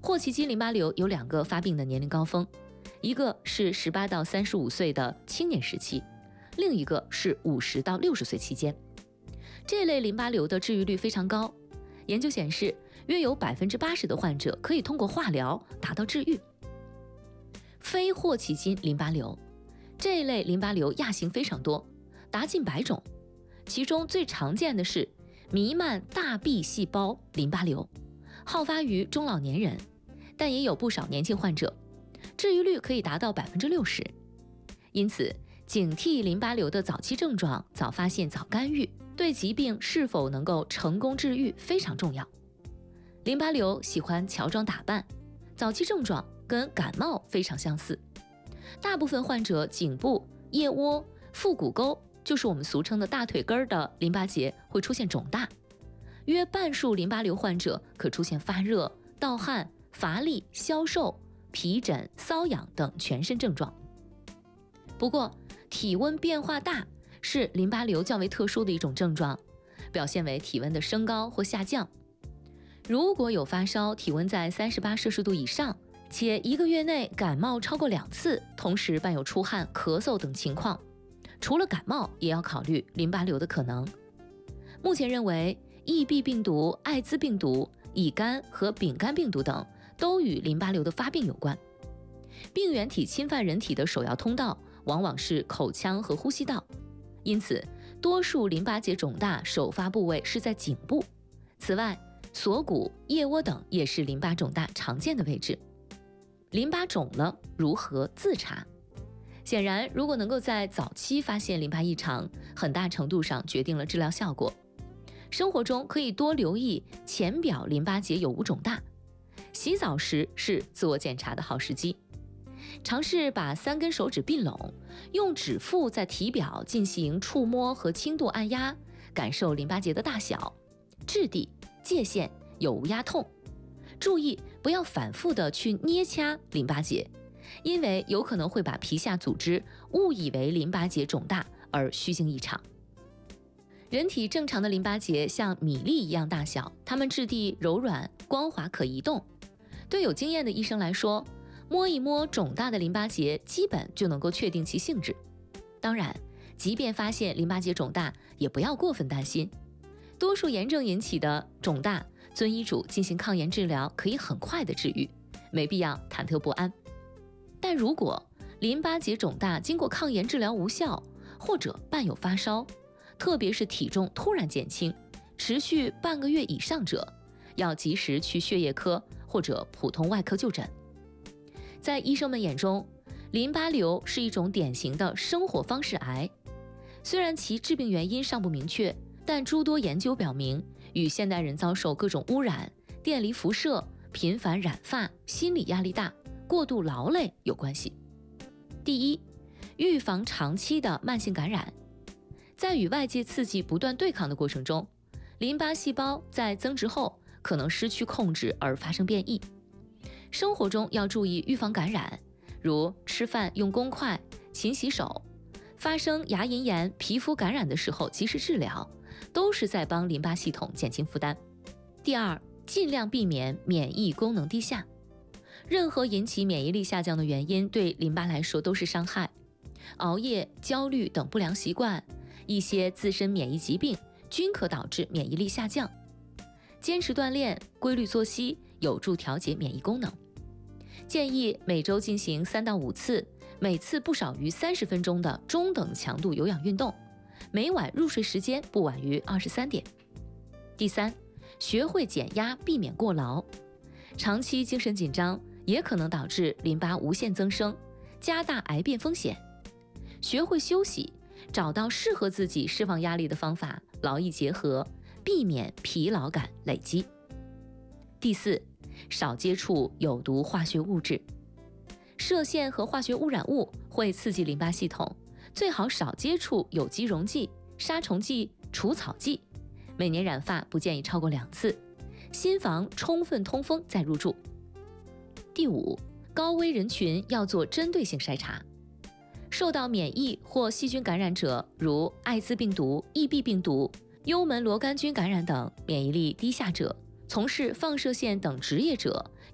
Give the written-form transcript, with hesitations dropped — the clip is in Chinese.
霍奇金淋巴瘤有2个发病的年龄高峰，一个是18到35岁的青年时期，另一个是50到60岁期间。这类淋巴瘤的治愈率非常高，研究显示，约有80%的患者可以通过化疗达到治愈。非霍奇金淋巴瘤这一类淋巴瘤亚型非常多，达近100种，其中最常见的是弥漫大 B 细胞淋巴瘤，好发于中老年人，但也有不少年轻患者，治愈率可以达到60%。因此，警惕淋巴瘤的早期症状，早发现早干预，对疾病是否能够成功治愈非常重要。淋巴瘤喜欢乔装打扮，早期症状跟感冒非常相似，大部分患者颈部、腋窝、腹股沟，就是我们俗称的大腿根的淋巴结会出现肿大，约半数淋巴瘤患者可出现发热、盗汗、乏力、消瘦、皮疹、瘙痒等全身症状。不过，体温变化大是淋巴瘤较为特殊的一种症状，表现为体温的升高或下降。如果有发烧，体温在38摄氏度以上，且1个月内感冒超过2次，同时伴有出汗、咳嗽等情况，除了感冒，也要考虑淋巴瘤的可能。目前认为，EB 病毒、艾滋病毒、乙肝和丙肝病毒等都与淋巴瘤的发病有关。病原体侵犯人体的首要通道往往是口腔和呼吸道，因此多数淋巴结肿大首发部位是在颈部。此外，锁骨、腋窝等也是淋巴肿大常见的位置。淋巴肿了，如何自查？显然，如果能够在早期发现淋巴异常，很大程度上决定了治疗效果。生活中可以多留意浅表淋巴结有无肿大，洗澡时是自我检查的好时机。尝试把3根手指并拢，用指腹在体表进行触摸和轻度按压，感受淋巴结的大小、质地、界限有无压痛。注意不要反复的去捏掐淋巴结，因为有可能会把皮下组织误以为淋巴结肿大而虚惊一场。人体正常的淋巴结像米粒一样大小，它们质地柔软、光滑可移动。对有经验的医生来说，摸一摸肿大的淋巴结，基本就能够确定其性质。当然，即便发现淋巴结肿大，也不要过分担心。多数炎症引起的肿大，遵医嘱进行抗炎治疗，可以很快的治愈，没必要忐忑不安。但如果淋巴结肿大经过抗炎治疗无效，或者伴有发烧，特别是体重突然减轻，持续半个月以上者，要及时去血液科或者普通外科就诊。在医生们眼中，淋巴瘤是一种典型的生活方式癌，虽然其致病原因尚不明确，但诸多研究表明，与现代人遭受各种污染、电离辐射、频繁染发、心理压力大、过度劳累有关系。第一，预防长期的慢性感染。在与外界刺激不断对抗的过程中，淋巴细胞在增殖后可能失去控制而发生变异。生活中要注意预防感染，如吃饭用公筷、勤洗手，发生牙龈炎、皮肤感染的时候及时治疗，都是在帮淋巴系统减轻负担。第二，尽量避免免疫功能低下。任何引起免疫力下降的原因对淋巴来说都是伤害。熬夜、焦虑等不良习惯，一些自身免疫疾病均可导致免疫力下降。坚持锻炼、规律作息有助调节免疫功能。建议每周进行3到5次，每次不少于30分钟的中等强度有氧运动，每晚入睡时间不晚于23点。第三，学会减压，避免过劳。长期精神紧张也可能导致淋巴无限增生，加大癌变风险。学会休息，找到适合自己释放压力的方法，劳逸结合，避免疲劳感累积。第四，少接触有毒化学物质。射线和化学污染物会刺激淋巴系统，最好少接触有机溶剂、杀虫剂、除草剂。每年染发不建议超过2次，心房充分通风再入住。第五，高危人群要做针对性筛查。受到免疫或细菌感染者，如艾滋病毒、EB 病毒、幽门螺杆菌感染等，免疫力低下者，从事放射线等职业者，